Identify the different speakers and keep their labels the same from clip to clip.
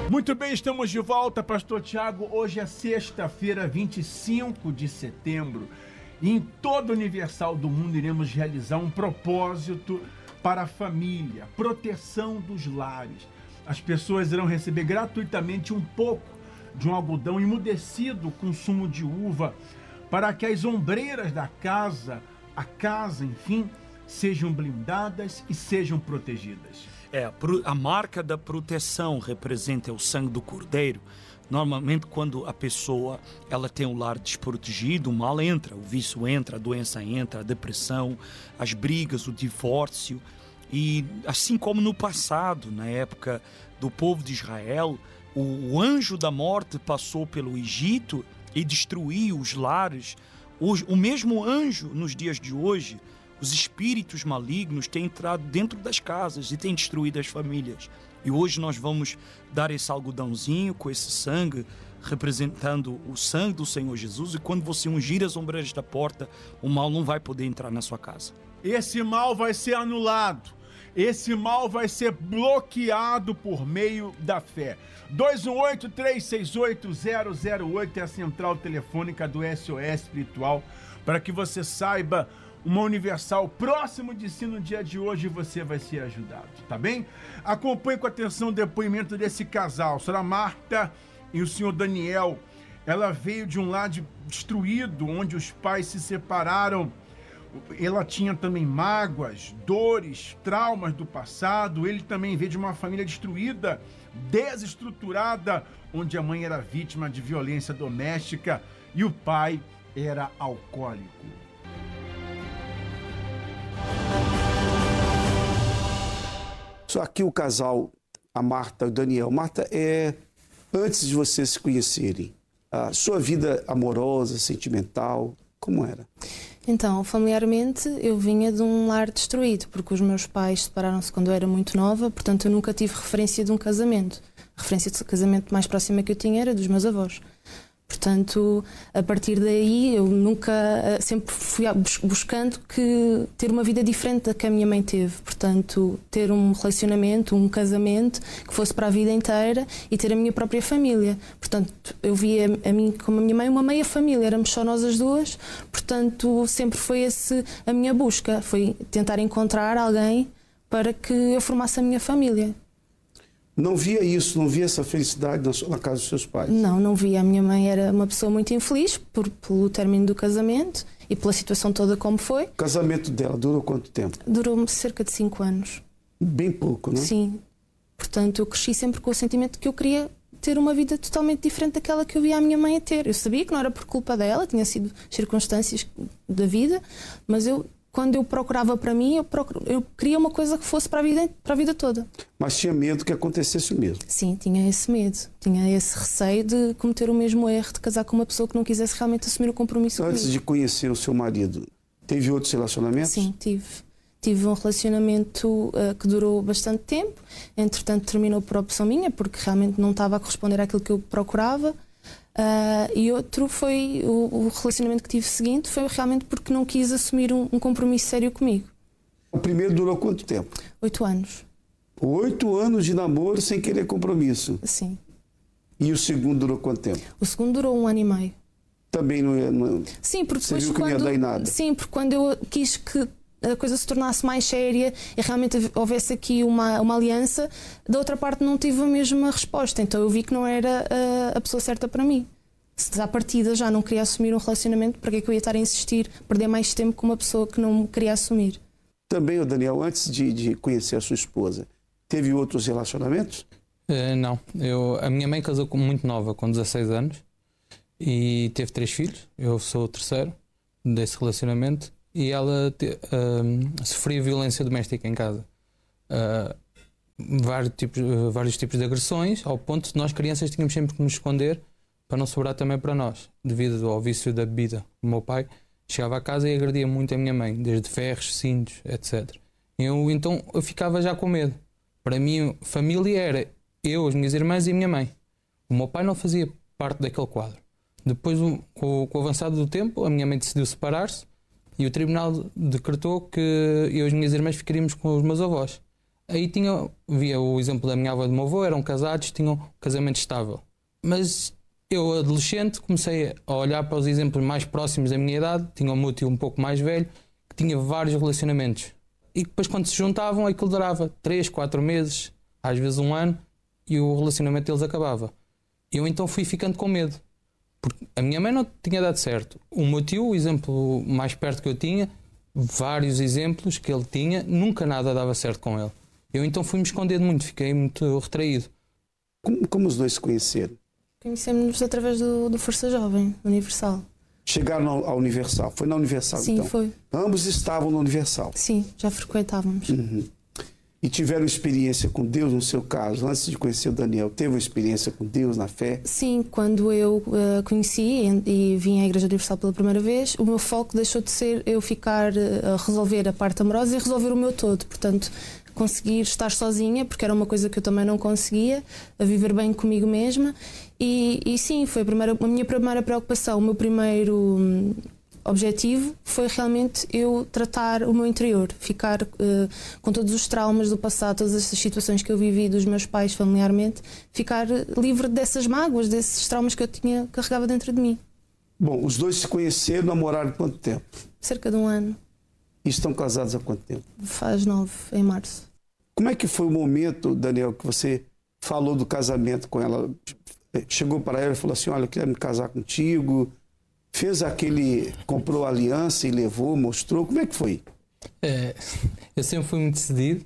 Speaker 1: Muito bem, estamos de volta, Pastor Tiago. Hoje é sexta-feira, 25 de setembro. E em toda a Universal do mundo iremos realizar um propósito para a família, proteção dos lares. As pessoas irão receber gratuitamente um pouco de um algodão emudecido com sumo de uva, para que as ombreiras da casa, a casa, enfim, sejam blindadas e sejam protegidas.
Speaker 2: A marca da proteção representa o sangue do cordeiro. Normalmente, quando a pessoa ela tem um lar desprotegido, o mal entra, o vício entra, a doença entra, a depressão, as brigas, o divórcio. E assim como no passado, na época do povo de Israel, o anjo da morte passou pelo Egito e destruiu os lares. O mesmo anjo, nos dias de hoje, os espíritos malignos têm entrado dentro das casas e têm destruído as famílias. E hoje nós vamos dar esse algodãozinho com esse sangue, representando o sangue do Senhor Jesus. E quando você ungir as ombreiras da porta, o mal não vai poder entrar na sua casa.
Speaker 1: Esse mal vai ser anulado. Esse mal vai ser bloqueado por meio da fé. 218-368-008 é a central telefônica do SOS Espiritual, para que você saiba uma Universal próximo de si no dia de hoje, você vai ser ajudado, tá bem? Acompanhe com atenção o depoimento desse casal, a senhora Marta e o senhor Daniel. Ela veio de um lar destruído, onde os pais se separaram. Ela tinha também mágoas, dores, traumas do passado. Ele também veio de uma família destruída, desestruturada, onde a mãe era vítima de violência doméstica e o pai era alcoólico.
Speaker 3: Só aqui o casal, a Marta e o Daniel. Marta, antes de vocês se conhecerem, a sua vida amorosa, sentimental, como era?
Speaker 4: Então, familiarmente, eu vinha de um lar destruído, porque os meus pais separaram-se quando eu era muito nova, portanto eu nunca tive referência de um casamento. A referência de casamento mais próxima que eu tinha era dos meus avós. Portanto, a partir daí, eu sempre fui buscando ter uma vida diferente da que a minha mãe teve. Portanto, ter um relacionamento, um casamento que fosse para a vida inteira e ter a minha própria família. Portanto, eu via a mim como a minha mãe uma meia família, éramos só nós as duas. Portanto, sempre foi a minha busca, foi tentar encontrar alguém para que eu formasse a minha família.
Speaker 3: Não via isso, não via essa felicidade na casa dos seus pais?
Speaker 4: Não via. A minha mãe era uma pessoa muito infeliz pelo término do casamento e pela situação toda como foi.
Speaker 3: O casamento dela durou quanto tempo?
Speaker 4: Durou cerca de 5 anos.
Speaker 3: Bem pouco, não é?
Speaker 4: Sim. Portanto, eu cresci sempre com o sentimento de que eu queria ter uma vida totalmente diferente daquela que eu via a minha mãe a ter. Eu sabia que não era por culpa dela, tinha sido circunstâncias da vida, mas quando eu procurava para mim, eu queria uma coisa que fosse para a vida toda.
Speaker 3: Mas tinha medo que acontecesse o mesmo?
Speaker 4: Sim, tinha esse medo. Tinha esse receio de cometer o mesmo erro, de casar com uma pessoa que não quisesse realmente assumir o compromisso comigo.
Speaker 3: Antes de conhecer o seu marido, teve outros relacionamentos?
Speaker 4: Sim, tive. Tive um relacionamento que durou bastante tempo. Entretanto, terminou por opção minha, porque realmente não estava a corresponder àquilo que eu procurava. E outro foi o relacionamento que tive seguinte, foi realmente porque não quis assumir um compromisso sério comigo.
Speaker 3: O primeiro durou quanto tempo?
Speaker 4: 8 anos.
Speaker 3: 8 anos de namoro sem querer compromisso?
Speaker 4: Sim.
Speaker 3: E o segundo durou quanto tempo?
Speaker 4: O segundo durou 1 ano e meio.
Speaker 3: Também não.
Speaker 4: Sim, porque
Speaker 3: você
Speaker 4: depois
Speaker 3: viu que não ia dar em nada?
Speaker 4: Sim, porque quando eu quis que a coisa se tornasse mais séria e realmente houvesse aqui uma aliança, da outra parte não tive a mesma resposta, então eu vi que não era a pessoa certa para mim. Se à partida já não queria assumir um relacionamento, para que é que eu ia estar a insistir, perder mais tempo com uma pessoa que não queria assumir?
Speaker 3: Também, o Daniel, antes de conhecer a sua esposa, teve outros relacionamentos?
Speaker 5: Não, a minha mãe casou muito nova, com 16 anos, e teve 3 filhos. Eu sou o terceiro desse relacionamento. E ela sofria violência doméstica em casa. Vários tipos de agressões, ao ponto de nós crianças tínhamos sempre que nos esconder para não sobrar também para nós, devido ao vício da bebida. O meu pai chegava a casa e agredia muito a minha mãe, desde ferros, cintos, etc. Então eu ficava já com medo. Para mim, família era eu, as minhas irmãs e a minha mãe. O meu pai não fazia parte daquele quadro. Depois, com o avançado do tempo, a minha mãe decidiu separar-se. E o tribunal decretou que eu e as minhas irmãs ficaríamos com os meus avós. Aí via o exemplo da minha avó e do meu avô, eram casados, tinham um casamento estável. Mas eu, adolescente, comecei a olhar para os exemplos mais próximos da minha idade, tinha o meu tio um pouco mais velho, que tinha vários relacionamentos. E depois, quando se juntavam, aquilo durava 3, 4 meses, às vezes 1 ano, e o relacionamento deles acabava. Eu então fui ficando com medo, porque a minha mãe não tinha dado certo. O meu tio, o exemplo mais perto que eu tinha, vários exemplos que ele tinha, nunca nada dava certo com ele. Eu então fui-me escondendo muito, fiquei muito retraído.
Speaker 3: Como os dois se conheceram?
Speaker 4: Conhecemos-nos através do Força Jovem, Universal.
Speaker 3: Chegaram ao Universal. Foi na Universal,
Speaker 4: Sim,
Speaker 3: então?
Speaker 4: Sim, foi.
Speaker 3: Ambos estavam no Universal?
Speaker 4: Sim, já frequentávamos.
Speaker 3: Uhum. E tiveram experiência com Deus, no seu caso, antes de conhecer o Daniel? Teve uma experiência com Deus na fé?
Speaker 4: Sim, quando eu conheci e vim à Igreja Universal pela primeira vez, o meu foco deixou de ser eu ficar a resolver a parte amorosa e resolver o meu todo. Portanto, conseguir estar sozinha, porque era uma coisa que eu também não conseguia, a viver bem comigo mesma. E sim, foi a minha primeira preocupação, o meu primeiro objetivo foi realmente eu tratar o meu interior, ficar com todos os traumas do passado, todas essas situações que eu vivi dos meus pais familiarmente, ficar livre dessas mágoas, desses traumas que eu carregava dentro de mim.
Speaker 3: Bom, os dois se conheceram, namoraram quanto tempo?
Speaker 4: Cerca de 1 ano.
Speaker 3: E estão casados há quanto tempo?
Speaker 4: Faz 9, em março.
Speaker 3: Como é que foi o momento, Daniel, que você falou do casamento com ela? Chegou para ela e falou assim, olha, eu quero me casar contigo. Fez comprou a aliança e levou, mostrou. Como é que foi?
Speaker 5: Eu sempre fui muito decidido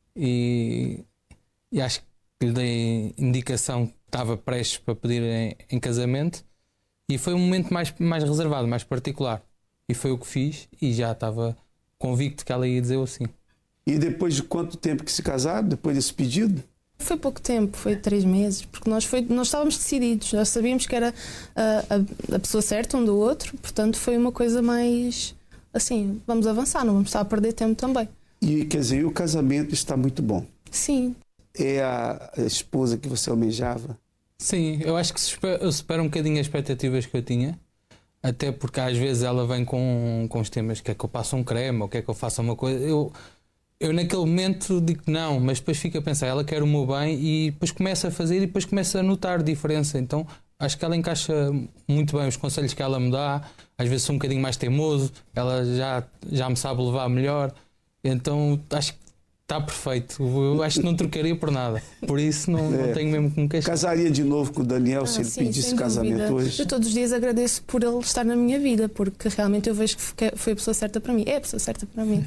Speaker 5: e acho que lhe dei indicação que estava prestes para pedir em casamento, e foi um momento mais reservado, mais particular. E foi o que fiz e já estava convicto que ela ia dizer assim.
Speaker 3: E depois de quanto tempo que se casaram, depois desse pedido?
Speaker 4: Foi pouco tempo, foi 3 meses, porque nós estávamos decididos, já sabíamos que era a pessoa certa um do outro, portanto foi uma coisa mais assim, vamos avançar, não vamos estar a perder tempo também.
Speaker 3: E quer dizer, o casamento está muito bom.
Speaker 4: Sim.
Speaker 3: É a esposa que você almejava?
Speaker 5: Sim, eu acho que eu supero um bocadinho as expectativas que eu tinha, até porque às vezes ela vem com os temas, quer que eu passe um creme ou quer que eu faça uma coisa. Eu naquele momento digo que não, mas depois fico a pensar, ela quer o meu bem, e depois começa a fazer e depois começa a notar diferença. Então acho que ela encaixa muito bem os conselhos que ela me dá. Às vezes sou um bocadinho mais teimoso, ela já me sabe levar melhor. Então acho que está perfeito. Eu acho que não trocaria por nada. Por isso não tenho mesmo que me queixar.
Speaker 3: Casaria de novo com o Daniel se ele
Speaker 4: sim,
Speaker 3: pedisse casamento hoje?
Speaker 4: Eu todos os dias agradeço por ele estar na minha vida, porque realmente eu vejo que foi a pessoa certa para mim. É a pessoa certa para mim.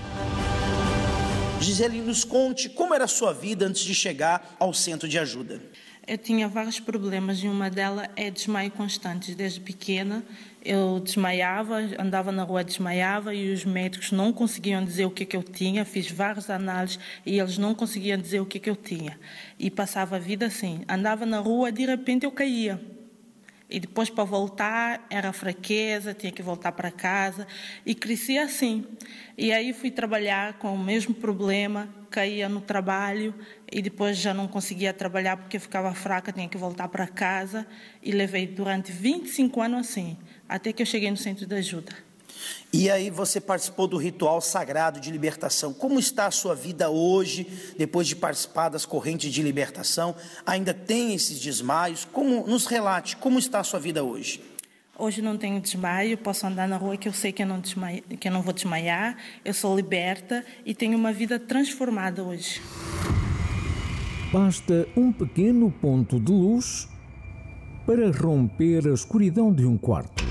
Speaker 6: Gisele, nos conte como era a sua vida antes de chegar ao centro de ajuda.
Speaker 7: Eu tinha vários problemas e uma delas é desmaio constante. Desde pequena eu desmaiava, andava na rua, desmaiava, e os médicos não conseguiam dizer o que eu tinha. Fiz várias análises e eles não conseguiam dizer o que eu tinha. E passava a vida assim, andava na rua, de repente eu caía. E depois, para voltar, era fraqueza, tinha que voltar para casa, e crescia assim. E aí fui trabalhar com o mesmo problema, caía no trabalho e depois já não conseguia trabalhar porque eu ficava fraca, tinha que voltar para casa, e levei durante 25 anos assim, até que eu cheguei no centro de ajuda.
Speaker 6: E aí você participou do ritual sagrado de libertação. Como está a sua vida hoje, depois de participar das correntes de libertação? Ainda tem esses desmaios? Nos relate, como está a sua vida hoje?
Speaker 7: Hoje não tenho desmaio, posso andar na rua que eu sei que eu não vou desmaiar. Eu sou liberta e tenho uma vida transformada hoje.
Speaker 8: Basta um pequeno ponto de luz para romper a escuridão de um quarto.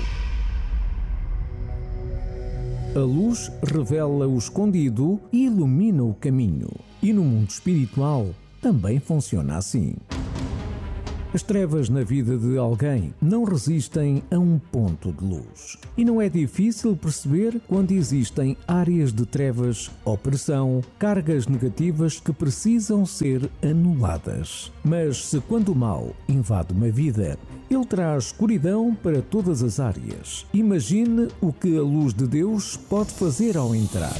Speaker 8: A luz revela o escondido e ilumina o caminho. E no mundo espiritual também funciona assim. As trevas na vida de alguém não resistem a um ponto de luz. E não é difícil perceber quando existem áreas de trevas, opressão, cargas negativas que precisam ser anuladas. Mas se quando o mal invade uma vida, ele traz escuridão para todas as áreas. Imagine o que a luz de Deus pode fazer ao entrar.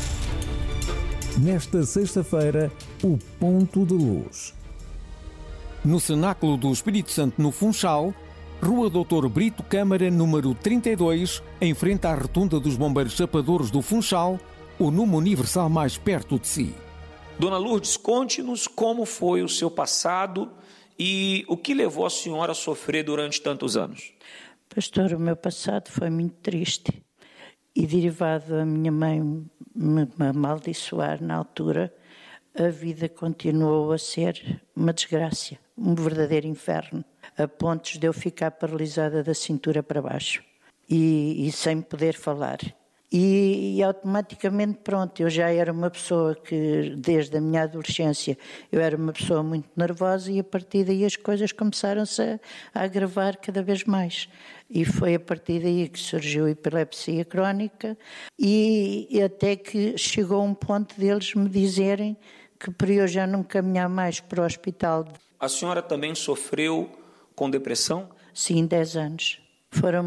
Speaker 8: Nesta sexta-feira, o ponto de luz.
Speaker 9: No Cenáculo do Espírito Santo, no Funchal, Rua Doutor Brito Câmara, número 32, em frente à Rotunda dos Bombeiros Chapadores do Funchal, o número universal mais perto de si.
Speaker 10: Dona Lourdes, conte-nos como foi o seu passado e o que levou a senhora a sofrer durante tantos anos.
Speaker 11: Pastor, o meu passado foi muito triste e derivado a minha mãe me amaldiçoar na altura, a vida continuou a ser uma desgraça, um verdadeiro inferno, a pontos de eu ficar paralisada da cintura para baixo e sem poder falar. E automaticamente, pronto, eu já era uma pessoa que, desde a minha adolescência, eu era uma pessoa muito nervosa e a partir daí as coisas começaram-se a agravar cada vez mais. E foi a partir daí que surgiu a epilepsia crónica e até que chegou um ponto deles me dizerem que para eu já não caminhar mais para o hospital.
Speaker 10: A senhora também sofreu com depressão?
Speaker 11: Sim, 10 anos. Foram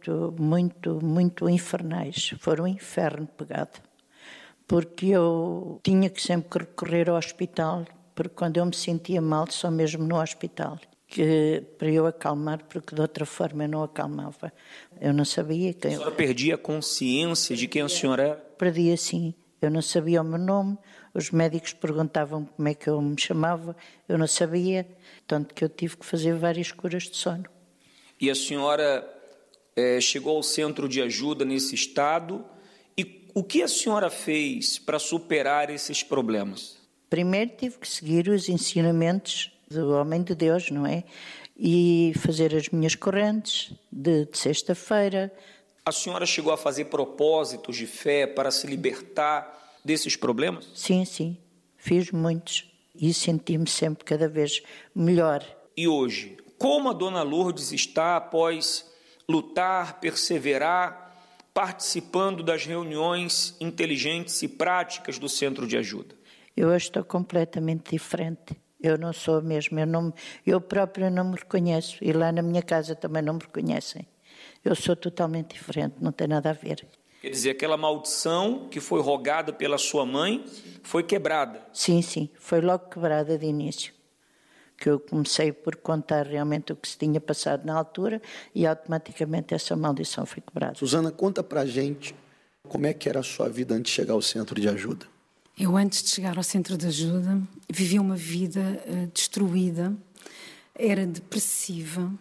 Speaker 11: muito infernais. Foram um inferno pegado. Porque eu tinha que sempre recorrer ao hospital, porque quando eu me sentia mal, só mesmo no hospital, que para eu acalmar, porque de outra forma eu não acalmava. Eu não sabia quem...
Speaker 10: A senhora perdia a consciência de quem a senhora era?
Speaker 11: Perdia, sim. Eu não sabia o meu nome, os médicos perguntavam como é que eu me chamava, eu não sabia, tanto que eu tive que fazer várias curas de sono.
Speaker 10: E a senhora chegou ao centro de ajuda nesse estado, e o que a senhora fez para superar esses problemas?
Speaker 11: Primeiro tive que seguir os ensinamentos do homem de Deus, não é? E fazer as minhas correntes de sexta-feira.
Speaker 10: A senhora chegou a fazer propósitos de fé para se libertar desses problemas?
Speaker 11: Sim, sim. Fiz muitos e senti-me sempre cada vez melhor.
Speaker 10: E hoje, como a Dona Lourdes está após lutar, perseverar, participando das reuniões inteligentes e práticas do Centro de Ajuda?
Speaker 11: Eu hoje estou completamente diferente. Eu não sou a mesma. Eu própria não me reconheço. E lá na minha casa também não me reconhecem. Eu sou totalmente diferente, não tem nada a ver.
Speaker 10: Quer dizer, aquela maldição que foi rogada pela sua mãe foi quebrada?
Speaker 11: Sim, sim. Foi logo quebrada de início. Que eu comecei por contar realmente o que se tinha passado na altura e automaticamente essa maldição foi quebrada.
Speaker 12: Susana, conta pra gente como é que era a sua vida antes de chegar ao Centro de Ajuda.
Speaker 13: Eu, antes de chegar ao Centro de Ajuda, vivia uma vida destruída, era depressiva,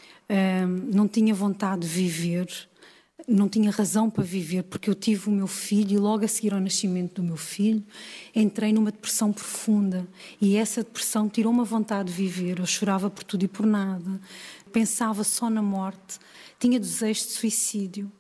Speaker 13: não tinha vontade de viver, não tinha razão para viver, porque eu tive o meu filho e logo a seguir ao nascimento do meu filho entrei numa depressão profunda e essa depressão tirou-me a vontade de viver. Eu chorava por tudo e por nada, pensava só na morte, tinha desejos de suicídio.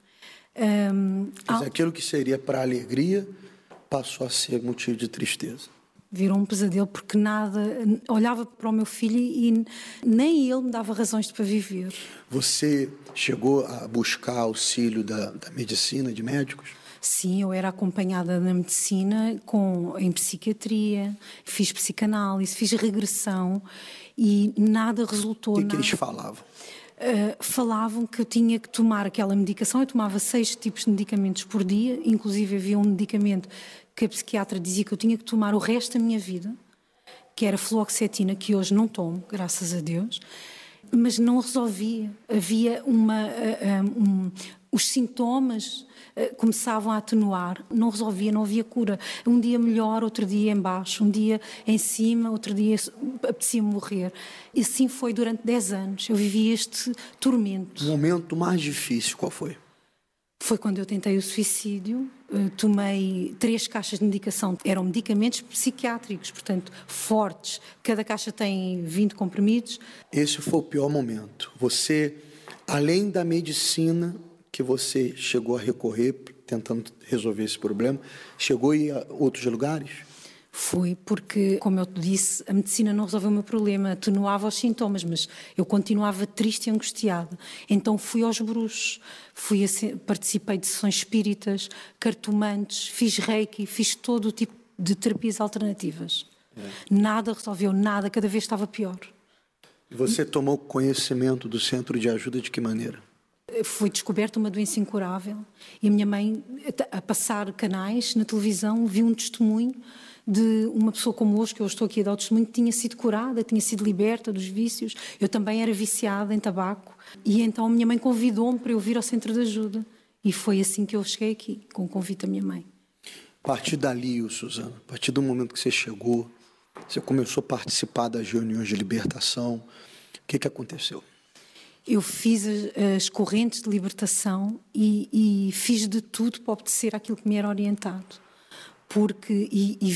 Speaker 12: Mas aquilo que seria para alegria passou a ser motivo de tristeza.
Speaker 13: Virou um pesadelo porque nada... Olhava para o meu filho e nem ele me dava razões para viver.
Speaker 12: Você chegou a buscar auxílio da medicina, de médicos?
Speaker 13: Sim, eu era acompanhada na medicina em psiquiatria, fiz psicanálise, fiz regressão e nada resultou.
Speaker 12: O que eles falavam?
Speaker 13: Falavam que eu tinha que tomar aquela medicação. Eu tomava 6 tipos de medicamentos por dia, inclusive havia um medicamento que a psiquiatra dizia que eu tinha que tomar o resto da minha vida, que era fluoxetina, que hoje não tomo, graças a Deus, mas não resolvia. Havia os sintomas começavam a atenuar, não resolvia, não havia cura. Um dia melhor, outro dia em baixo, um dia em cima, outro dia apetecia morrer. E assim foi durante 10 anos. Eu vivi este tormento.
Speaker 12: O momento mais difícil, qual foi?
Speaker 13: Foi quando eu tentei o suicídio. Tomei 3 caixas de medicação. Eram medicamentos psiquiátricos, portanto, fortes. Cada caixa tem 20 comprimidos.
Speaker 12: Esse foi o pior momento. Você, além da medicina que você chegou a recorrer, tentando resolver esse problema, chegou a ir a outros lugares?
Speaker 13: Fui, porque, como eu te disse, a medicina não resolveu o meu problema, atenuava os sintomas, mas eu continuava triste e angustiada. Então fui aos bruxos, participei de sessões espíritas, cartomantes, fiz reiki, fiz todo o tipo de terapias alternativas. Nada resolveu, nada, cada vez estava pior.
Speaker 12: E você tomou conhecimento do Centro de Ajuda de que maneira?
Speaker 13: Foi descoberta uma doença incurável e a minha mãe, a passar canais na televisão, viu um testemunho de uma pessoa como hoje, que eu estou aqui a dar o testemunho, que tinha sido curada, tinha sido liberta dos vícios. Eu também era viciada em tabaco e então a minha mãe convidou-me para eu vir ao Centro de Ajuda e foi assim que eu cheguei aqui, com o convite da minha mãe.
Speaker 12: A partir dali, Suzana, a partir do momento que você chegou, você começou a participar das reuniões de libertação, o que aconteceu?
Speaker 13: Eu fiz as correntes de libertação e fiz de tudo para obedecer àquilo que me era orientado. Porque,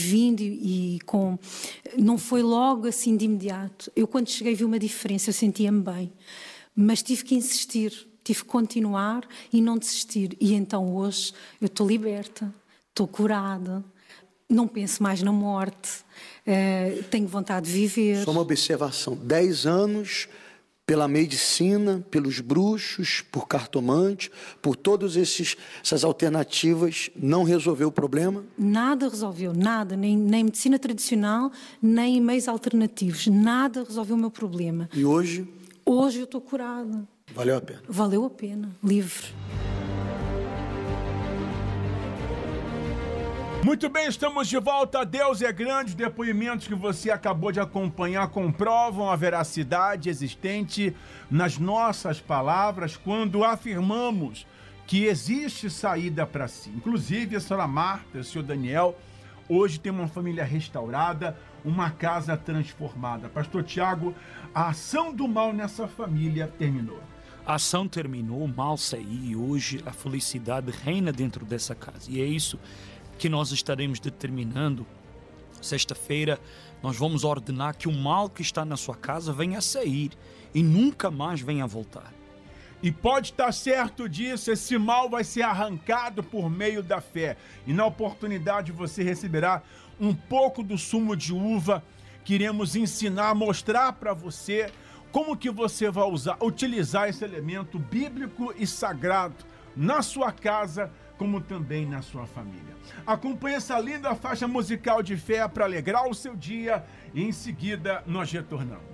Speaker 13: não foi logo assim de imediato. Eu, quando cheguei, vi uma diferença, eu sentia-me bem. Mas tive que insistir, tive que continuar e não desistir. E então hoje eu estou liberta, estou curada, não penso mais na morte, tenho vontade de viver.
Speaker 12: Só uma observação, 10 anos pela medicina, pelos bruxos, por cartomante, por todas essas alternativas, não resolveu o problema?
Speaker 13: Nada resolveu, nada, nem medicina tradicional, nem meios alternativos, nada resolveu o meu problema.
Speaker 12: E hoje?
Speaker 13: Hoje eu estou curada.
Speaker 12: Valeu a pena?
Speaker 13: Valeu a pena, livre.
Speaker 1: Muito bem, estamos de volta. Deus é grande. Os depoimentos que você acabou de acompanhar comprovam a veracidade existente nas nossas palavras quando afirmamos que existe saída para si. Inclusive, a senhora Marta e o senhor Daniel hoje tem uma família restaurada, uma casa transformada. Pastor Tiago, a ação do mal nessa família terminou.
Speaker 2: A ação terminou, o mal saiu e hoje a felicidade reina dentro dessa casa. E é isso que nós estaremos determinando. Sexta-feira nós vamos ordenar que o mal que está na sua casa venha a sair e nunca mais venha a voltar.
Speaker 1: E pode estar certo disso, esse mal vai ser arrancado por meio da fé. E na oportunidade você receberá um pouco do sumo de uva que iremos ensinar, mostrar para você como que você vai utilizar esse elemento bíblico e sagrado na sua casa, como também na sua família. Acompanhe essa linda faixa musical de fé para alegrar o seu dia e em seguida nós retornamos.